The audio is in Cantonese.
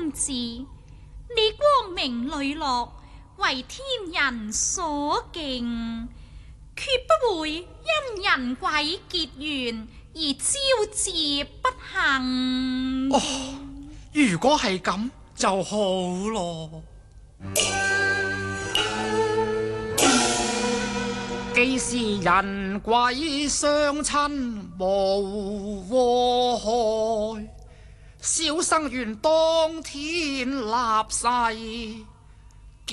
公子，你光明磊落，為天人所敬，決不會因人鬼結緣而招致不幸。 哦，如果係咁就好咯。既是人鬼相親無禍害，小生願當天立誓，